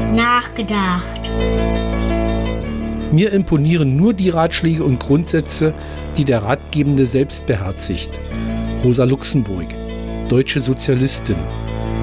Nachgedacht. Mir imponieren nur die Ratschläge und Grundsätze, die der Ratgebende selbst beherzigt. Rosa Luxemburg, deutsche Sozialistin.